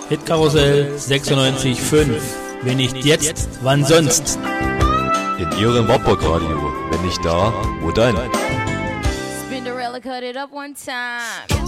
Hitkarussell 96.5. Wenn nicht jetzt, wann sonst? In Ihrem Wartburg-Radio. Wenn nicht da, wo dann? Spinderella cut it up one time.